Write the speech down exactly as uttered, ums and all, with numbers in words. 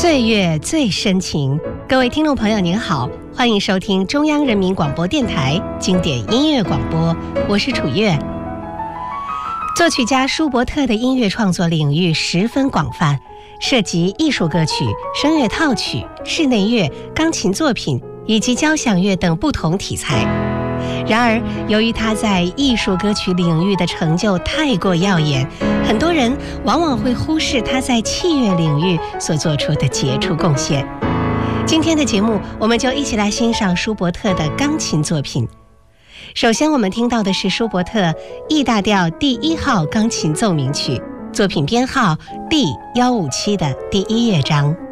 岁月最深情，各位听众朋友您好，欢迎收听中央人民广播电台经典音乐广播，我是楚月。作曲家舒伯特的音乐创作领域十分广泛，涉及艺术歌曲、声乐套曲、室内乐、钢琴作品以及交响乐等不同题材。然而，由于他在艺术歌曲领域的成就太过耀眼，很多人往往会忽视他在器乐领域所做出的杰出贡献。今天的节目，我们就一起来欣赏舒伯特的钢琴作品。首先，我们听到的是舒伯特 E 大调第一号钢琴奏鸣曲，作品编号 D 一五七的第一乐章。